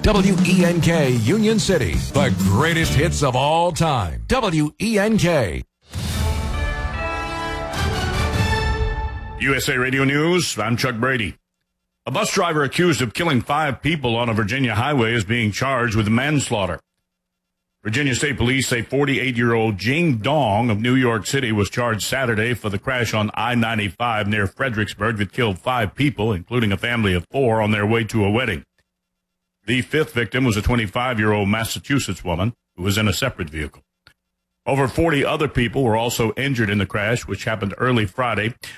WENK Union City, the greatest hits of all time. WENK. USA Radio News, I'm Chuck Brady. A bus driver accused of killing 5 people on a Virginia highway is being charged with manslaughter. Virginia State Police say 48-year-old Jing Dong of New York City was charged Saturday for the crash on I-95 near Fredericksburg that killed 5 people, including a family of 4, on their way to a wedding. The 5th victim was a 25-year-old Massachusetts woman who was in a separate vehicle. Over 40 other people were also injured in the crash, which happened early Friday